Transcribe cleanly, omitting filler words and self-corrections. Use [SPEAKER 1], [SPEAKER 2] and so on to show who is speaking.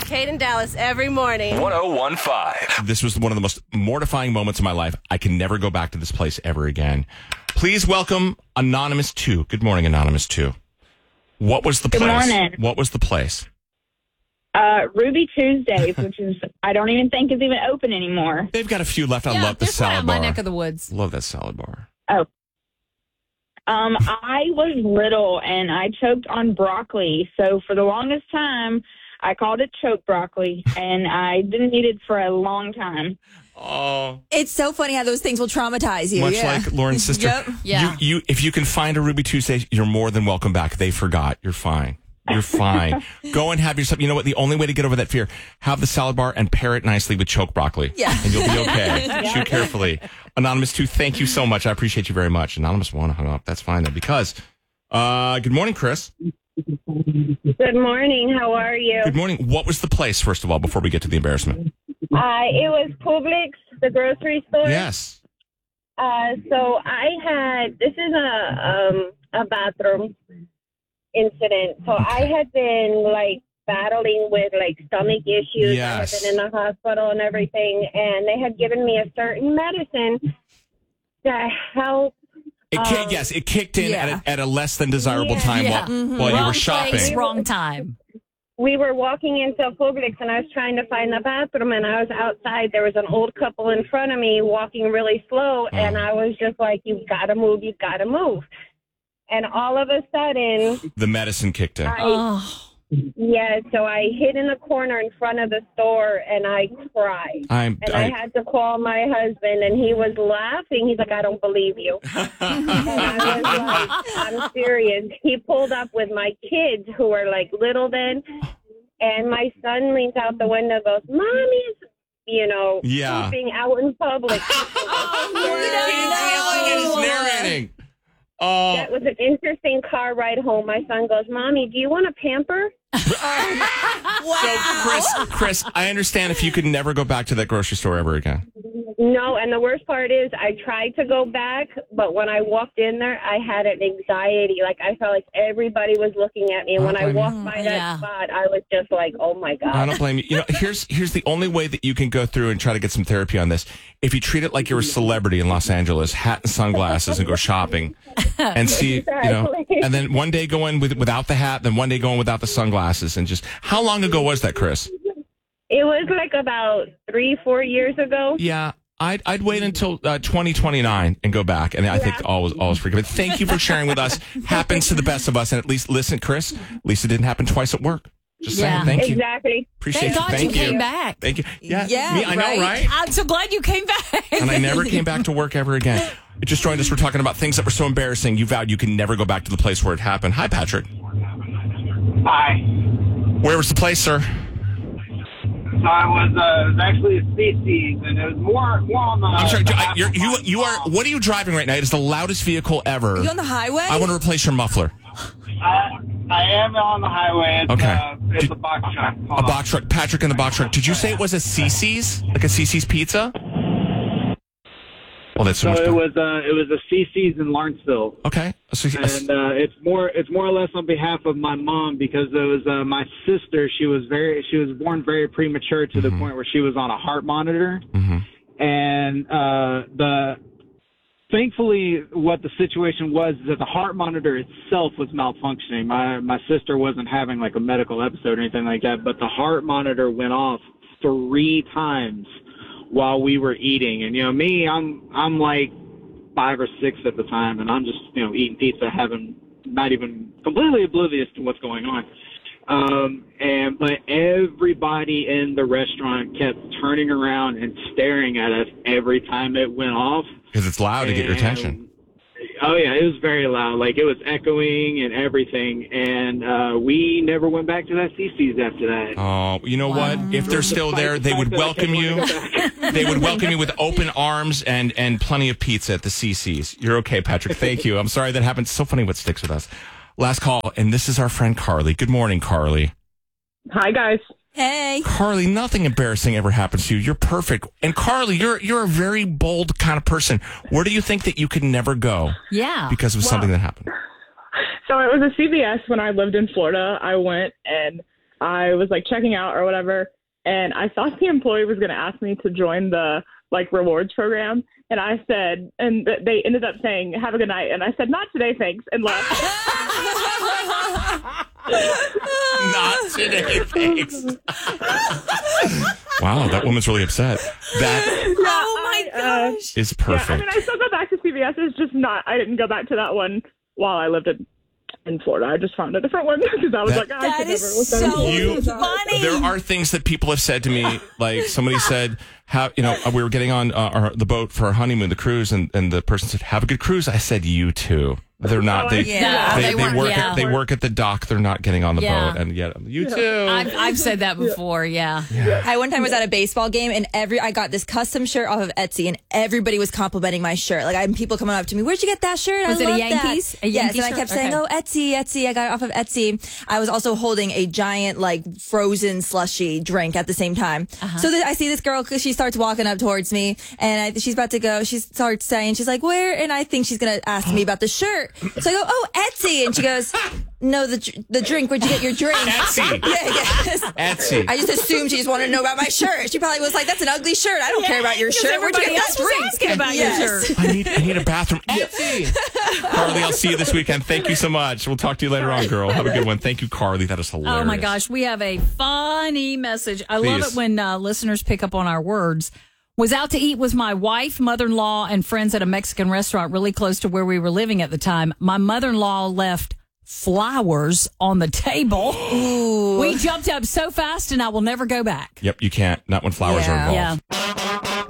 [SPEAKER 1] Kate and Dallas every morning.
[SPEAKER 2] 101.5. This was one of the most mortifying moments of my life. I can never go back to this place ever again. Please welcome Anonymous 2. Good morning, Anonymous 2. What was the place?
[SPEAKER 3] Good morning.
[SPEAKER 2] What was the place?
[SPEAKER 3] Ruby Tuesdays, which is, I don't even think is even open anymore.
[SPEAKER 2] They've got a few left. I love the salad bar.
[SPEAKER 4] My neck of the woods.
[SPEAKER 2] Love that salad bar.
[SPEAKER 3] Oh. I was little and I choked on broccoli. So for the longest time, I called it choke broccoli, and I didn't eat it for a long time.
[SPEAKER 2] Oh,
[SPEAKER 5] it's so funny how those things will traumatize you.
[SPEAKER 2] Much like Lauren's sister.
[SPEAKER 5] Yep.
[SPEAKER 4] Yeah.
[SPEAKER 2] You, if you can find a Ruby Tuesday, you're more than welcome back. They forgot. You're fine. You're fine. Go and have yourself. You know what? The only way to get over that fear, have the salad bar and pair it nicely with choke broccoli.
[SPEAKER 5] Yeah.
[SPEAKER 2] And you'll be okay. Chew carefully. Anonymous 2, thank you so much. I appreciate you very much. Anonymous 1 hung up. That's fine then. Because, good morning, Chris.
[SPEAKER 3] Good morning. How are you?
[SPEAKER 2] Good morning. What was the place, first of all, before we get to the embarrassment?
[SPEAKER 3] It was Publix, the grocery store.
[SPEAKER 2] Yes.
[SPEAKER 3] So I had, this is a bathroom incident. So I had been like battling with like stomach issues.
[SPEAKER 2] Yes.
[SPEAKER 3] I had been in the hospital and everything, and they had given me a certain medicine that helped.
[SPEAKER 2] It kicked in at a less than desirable time while you were shopping.
[SPEAKER 4] Place, wrong time.
[SPEAKER 3] We were walking into Publix, and I was trying to find the bathroom, and I was outside. There was an old couple in front of me walking really slow, and I was just like, you've got to move, you've got to move. And all of a sudden,
[SPEAKER 2] the medicine kicked in.
[SPEAKER 3] So I hid in the corner in front of the store, and I cried. I had to call my husband, and he was laughing. He's like, I don't believe you. And I was like, I'm serious. He pulled up with my kids, who were like little then, and my son leans out the window and goes, Mommy's, pooping out in public.
[SPEAKER 2] He's narrating.
[SPEAKER 3] That was an interesting car ride home. My son goes, Mommy, do you want a pamper?
[SPEAKER 2] So, Chris, I understand if you could never go back to that grocery store ever again.
[SPEAKER 3] No, and the worst part is I tried to go back, but when I walked in there, I had an anxiety. Like, I felt like everybody was looking at me. And when I walked by that spot, I was just like, oh, my God.
[SPEAKER 2] I don't blame you. Here's the only way that you can go through and try to get some therapy on this. If you treat it like you're a celebrity in Los Angeles, hat and sunglasses, and go shopping and see, and then one day go in without the hat, then one day go in without the sunglasses, and just, how long ago was that, Chris?
[SPEAKER 3] It was like about 3-4 years ago.
[SPEAKER 2] Yeah. I'd wait until 2029 and go back, and I think all was forgiven. Thank you for sharing with us. Happens to the best of us, and at least, listen, Chris, at least it didn't happen twice at work. Just saying, thank you.
[SPEAKER 3] Exactly.
[SPEAKER 2] Appreciate
[SPEAKER 4] Thank God
[SPEAKER 2] Thank
[SPEAKER 4] you came back.
[SPEAKER 2] Thank you. Yeah,
[SPEAKER 5] Yeah,
[SPEAKER 2] I know, right?
[SPEAKER 4] I'm so glad you came back.
[SPEAKER 2] And I never came back to work ever again. You just joined us. We're talking about things that were so embarrassing. You vowed you can never go back to the place where it happened. Hi, Patrick.
[SPEAKER 6] Hi.
[SPEAKER 2] Where was the place, sir?
[SPEAKER 6] So it was actually a species, and it was more on the...
[SPEAKER 2] I'm sorry, you are, what are you driving right now? It is the loudest vehicle ever.
[SPEAKER 5] Are you on the highway?
[SPEAKER 2] I want to replace your muffler.
[SPEAKER 6] I am on the highway. It's a box truck.
[SPEAKER 2] A box truck. Patrick in the box truck. Did you say it was a CC's? Like a CC's pizza? Well, that's so much
[SPEAKER 6] it was a CC's in Lawrenceville.
[SPEAKER 2] Okay.
[SPEAKER 6] And it's more or less on behalf of my mom, because it was my sister. She was born very premature to the point where she was on a heart monitor, and thankfully what the situation was is that the heart monitor itself was malfunctioning. My sister wasn't having like a medical episode or anything like that, but the heart monitor went off 3 times while we were eating. And me, I'm like 5 or 6 at the time, and I'm just eating pizza, not even completely oblivious to what's going on. But everybody in the restaurant kept turning around and staring at us every time it went off,
[SPEAKER 2] because it's loud to get your attention.
[SPEAKER 6] Oh yeah, it was very loud. Like, it was echoing and everything. And we never went back to that CC's after that.
[SPEAKER 2] Oh, you know what? If they're still there, they would welcome you. They would welcome you with open arms and plenty of pizza at the CC's. You're okay, Patrick. Thank you. I'm sorry that happened. It's so funny what sticks with us. Last call, and this is our friend Carly. Good morning, Carly.
[SPEAKER 3] Hi, guys.
[SPEAKER 5] Hey.
[SPEAKER 2] Carly, nothing embarrassing ever happens to you. You're perfect. And Carly, you're a very bold kind of person. Where do you think that you could never go?
[SPEAKER 4] Yeah.
[SPEAKER 2] Because of something that happened?
[SPEAKER 7] So it was a CVS when I lived in Florida. I went and I was like checking out or whatever, and I thought the employee was going to ask me to join the like rewards program, and I said, and they ended up saying, "Have a good night," and I said, "Not today, thanks," and left.
[SPEAKER 2] Not today, thanks. Wow, that woman's really upset.
[SPEAKER 4] Oh my gosh,
[SPEAKER 2] is perfect.
[SPEAKER 7] Yeah, I mean, I still go back to CVS. It's just not. I didn't go back to that one while I lived in Florida. I just found a different one because I was like, I
[SPEAKER 4] that
[SPEAKER 7] could
[SPEAKER 4] is
[SPEAKER 7] never look
[SPEAKER 4] so
[SPEAKER 7] that
[SPEAKER 4] funny.
[SPEAKER 2] There are things that people have said to me, like somebody said, "How we were getting on the boat for our honeymoon, the cruise, and the person said, 'Have a good cruise.' I said, 'You too.'They're not. They work at the dock. They're not getting on the boat, and yet you too.
[SPEAKER 4] I've said that before. Yeah.
[SPEAKER 5] I one time was at a baseball game, and I got this custom shirt off of Etsy, and everybody was complimenting my shirt. Like, I had people coming up to me, "Where'd you get that shirt?"
[SPEAKER 4] Was
[SPEAKER 5] I
[SPEAKER 4] it
[SPEAKER 5] love
[SPEAKER 4] a Yankees?
[SPEAKER 5] That. Yes, and I kept saying,
[SPEAKER 4] okay.
[SPEAKER 5] "Oh, Etsy. I got it off of Etsy." I was also holding a giant like frozen slushy drink at the same time. So I see this girl because she starts walking up towards me, and she's about to go. She starts saying, she's like, "Where?" And I think she's gonna ask me about the shirt. So I go, "Oh, Etsy," and she goes, "No, the drink. Where'd you get your drink?"
[SPEAKER 2] Etsy.
[SPEAKER 5] Yes.
[SPEAKER 2] Etsy.
[SPEAKER 5] I just assumed she just wanted to know about my shirt. She probably was like, "That's an ugly shirt. I don't care about your shirt. Where'd you get that drink?"
[SPEAKER 4] Asking about your shirt.
[SPEAKER 2] I need a bathroom. Etsy. Carly, I'll see you this weekend. Thank you so much. We'll talk to you later on, girl. Have a good one. Thank you, Carly. That is hilarious.
[SPEAKER 4] Oh my gosh, we have a funny message. I love it when listeners pick up on our words. Was out to eat with my wife, mother-in-law, and friends at a Mexican restaurant really close to where we were living at the time. My mother-in-law left flowers on the table. Ooh. We jumped up so fast, and I will never go back.
[SPEAKER 2] Yep, you can't. Not when flowers are involved.
[SPEAKER 4] Yeah.